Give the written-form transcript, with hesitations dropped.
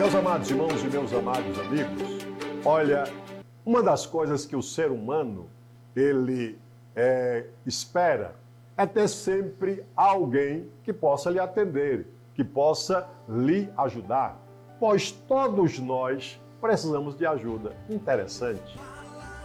Meus amados irmãos e meus amados amigos, olha, uma das coisas que o ser humano, ele espera é ter sempre alguém que possa lhe atender, que possa lhe ajudar, pois todos nós precisamos de ajuda. Interessante.